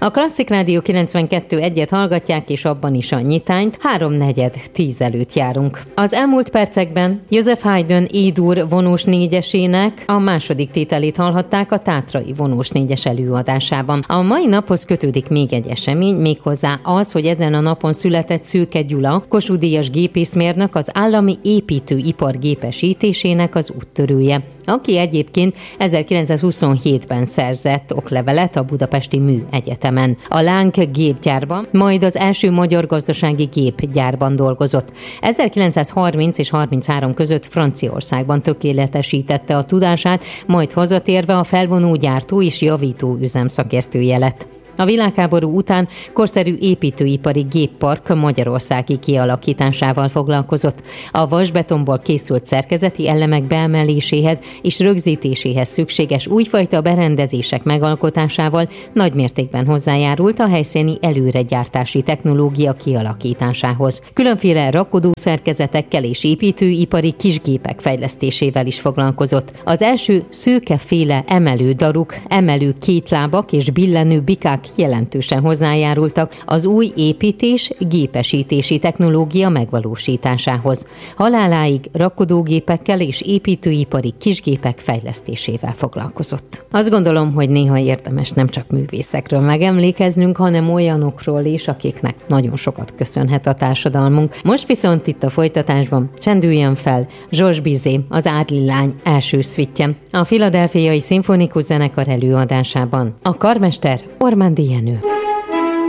A Klasszik Rádió 92.1-et hallgatják, és abban is a nyitányt. 3:4 előtt járunk. Az elmúlt percekben Joseph Haydn E-dur vonós négyesének a második tételét hallhatták a Tátrai vonós négyes előadásában. A mai naphoz kötődik még egy esemény, méghozzá az, hogy ezen a napon született Szőke Gyula, Kossuth-díjas gépészmérnök, az állami építőipar gépesítésének az úttörője, aki egyébként 1927-ben szerzett oklevelet a Budapesti Műegyetemen. A Lánk gépgyárban, majd az első magyar gazdasági gépgyárban dolgozott. 1930 és 33 között Franciaországban tökéletesítette a tudását, majd hazatérve a felvonó gyártó és javító üzem szakértője lett. A világháború után korszerű építőipari géppark magyarországi kialakításával foglalkozott. A vasbetonból készült szerkezeti elemek beemeléséhez és rögzítéséhez szükséges újfajta berendezések megalkotásával nagymértékben hozzájárult a helyszíni előregyártási technológia kialakításához. Különféle rakodó szerkezetekkel és építőipari kisgépek fejlesztésével is foglalkozott. Az első szőkeféle emelő daruk, emelő kétlábak és billenő bikák jelentősen hozzájárultak az új építés, gépesítési technológia megvalósításához. Haláláig rakodógépekkel és építőipari kisgépek fejlesztésével foglalkozott. Azt gondolom, hogy néha érdemes nem csak művészekről megemlékeznünk, hanem olyanokról is, akiknek nagyon sokat köszönhet a társadalmunk. Most viszont itt a folytatásban csendüljön fel Georges Bizet, az Ádli lány első szvittje, a Philadelphiai Szimfonikus Zenekar előadásában. A karmester Ormandy Jenő.